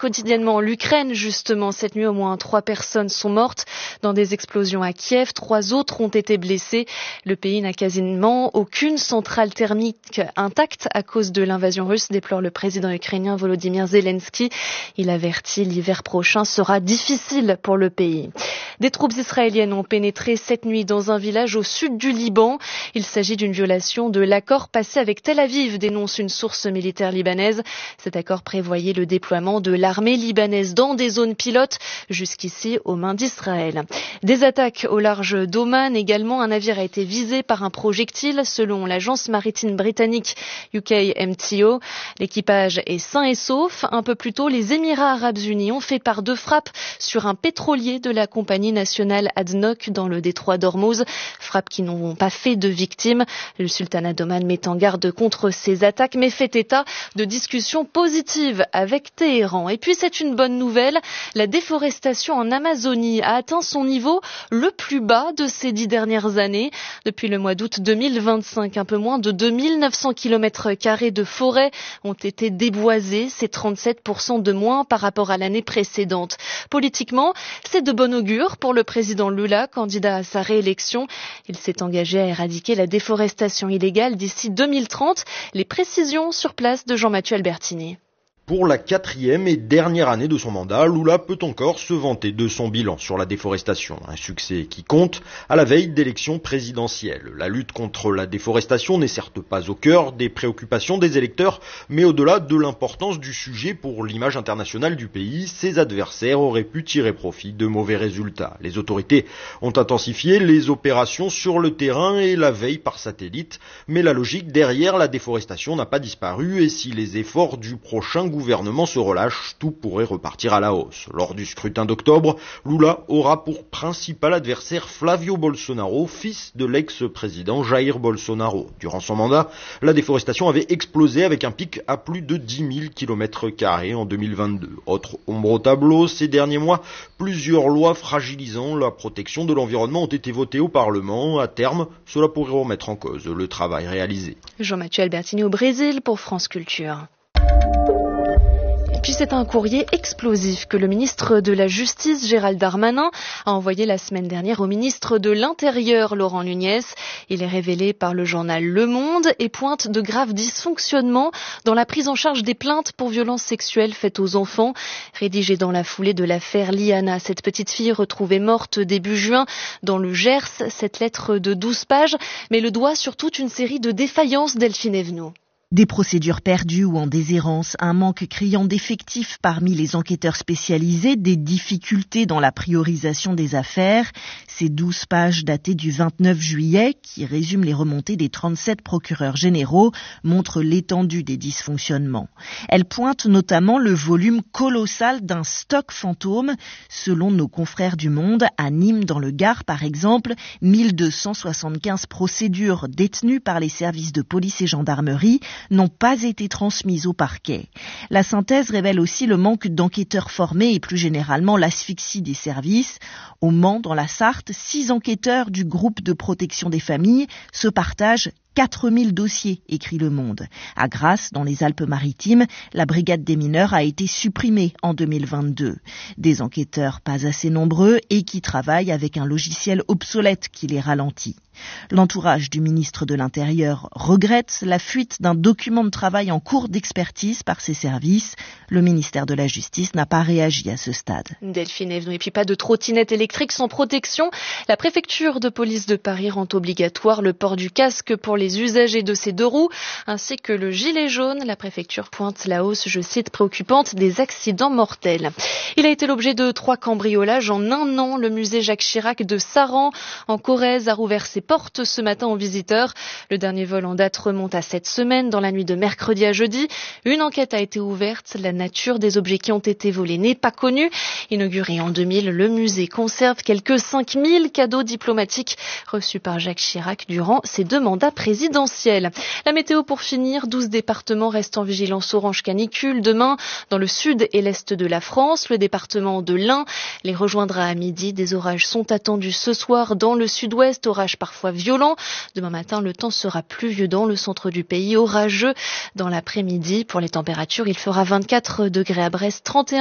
quotidiennement l'Ukraine. Justement, cette nuit, au moins 3 personnes sont mortes dans des explosions à Kiev. 3 autres ont été blessés. Le pays n'a quasiment aucune centrale thermique intacte à cause de l'invasion russe, déplore le président ukrainien Volodymyr Zelensky. Il avertit l'hiver prochain sera difficile pour le pays. Des troupes israéliennes ont pénétré cette nuit dans un village au sud du Liban. Il s'agit d'une violation de l'accord passé avec Tel Aviv, dénonce une source militaire libanaise. Cet accord prévoyait le déploiement de l'armée libanaise dans des zones pilotes, jusqu'ici aux mains d'Israël. Des attaques au large d'Oman également. Un navire a été visé par un projectile, selon l'agence maritime britannique UKMTO. L'équipage est sain et sauf. Un peu plus tôt, les Émirats arabes unis ont fait part de frappes sur un pétrolier de la compagnie nationale ADNOC dans le détroit d'Ormuz. Frappes qui n'ont pas fait de victimes. Le sultanat d'Oman met en garde contre ces attaques, mais fait état de discussions positives avec Téhéran. Et puis c'est une bonne nouvelle, la déforestation en Amazonie a atteint son niveau le plus bas de ces 10 dernières années. Depuis le mois d'août 2025, un peu moins de 2900 km² de forêt ont été déboisés. C'est 37% de moins par rapport à l'année précédente. Politiquement, c'est de bon augure pour le président Lula, candidat à sa réélection. Il s'est engagé à éradiquer la déforestation illégale d'ici 2030. Les précisions sur place de Jean-Mathieu Albertini. Pour la 4e et dernière année de son mandat, Lula peut encore se vanter de son bilan sur la déforestation. Un succès qui compte à la veille d'élections présidentielles. La lutte contre la déforestation n'est certes pas au cœur des préoccupations des électeurs, mais au-delà de l'importance du sujet pour l'image internationale du pays, ses adversaires auraient pu tirer profit de mauvais résultats. Les autorités ont intensifié les opérations sur le terrain et la veille par satellite, mais la logique derrière la déforestation n'a pas disparu et si les efforts du prochain gouvernement se relâche, tout pourrait repartir à la hausse. Lors du scrutin d'octobre, Lula aura pour principal adversaire Flavio Bolsonaro, fils de l'ex-président Jair Bolsonaro. Durant son mandat, la déforestation avait explosé avec un pic à plus de 10 000 km² en 2022. Autre ombre au tableau, ces derniers mois, plusieurs lois fragilisant la protection de l'environnement ont été votées au Parlement. À terme, cela pourrait remettre en cause le travail réalisé. Jean-Mathieu Albertini au Brésil pour France Culture. Puis c'est un courrier explosif que le ministre de la Justice, Gérald Darmanin, a envoyé la semaine dernière au ministre de l'Intérieur, Laurent Nunez. Il est révélé par le journal Le Monde et pointe de graves dysfonctionnements dans la prise en charge des plaintes pour violences sexuelles faites aux enfants. Rédigé dans la foulée de l'affaire Liana, cette petite fille retrouvée morte début juin dans le Gers, cette lettre de 12 pages met le doigt sur toute une série de défaillances Delphine Evenot. Des procédures perdues ou en déshérence, un manque criant d'effectifs parmi les enquêteurs spécialisés, des difficultés dans la priorisation des affaires. Ces 12 pages datées du 29 juillet, qui résument les remontées des 37 procureurs généraux, montrent l'étendue des dysfonctionnements. Elles pointent notamment le volume colossal d'un stock fantôme. Selon nos confrères du Monde, à Nîmes dans le Gard par exemple, 1275 procédures détenues par les services de police et gendarmerie n'ont pas été transmises au parquet. La synthèse révèle aussi le manque d'enquêteurs formés et plus généralement l'asphyxie des services. Au Mans, dans la Sarthe, 6 enquêteurs du groupe de protection des familles se partagent 4000 dossiers, écrit Le Monde. À Grasse, dans les Alpes-Maritimes, la brigade des mineurs a été supprimée en 2022. Des enquêteurs pas assez nombreux et qui travaillent avec un logiciel obsolète qui les ralentit. L'entourage du ministre de l'Intérieur regrette la fuite d'un document de travail en cours d'expertise par ses services. Le ministère de la Justice n'a pas réagi à ce stade. Delphine Evenot, et puis pas de trottinette électrique sans protection. La préfecture de police de Paris rend obligatoire le port du casque pour les usagers de ces 2 roues, ainsi que le gilet jaune. La préfecture pointe la hausse, je cite, préoccupante des accidents mortels. Il a été l'objet de 3 cambriolages en un an. Le musée Jacques Chirac de Saran, en Corrèze, a rouvert ses portes ce matin aux visiteurs. Le dernier vol en date remonte à cette semaine, dans la nuit de mercredi à jeudi. Une enquête a été ouverte. La nature des objets qui ont été volés n'est pas connue. Inauguré en 2000, le musée conserve quelques 5000 cadeaux diplomatiques reçus par Jacques Chirac durant ses 2 mandats présidentiels. La météo pour finir, 12 départements restent en vigilance orange canicule. Demain, dans le sud et l'est de la France, le département de l'Ain les rejoindra à midi. Des orages sont attendus ce soir dans le sud-ouest, orages parfois violents. Demain matin, le temps sera pluvieux dans le centre du pays, orageux dans l'après-midi. Pour les températures, il fera 24 degrés à Brest, 31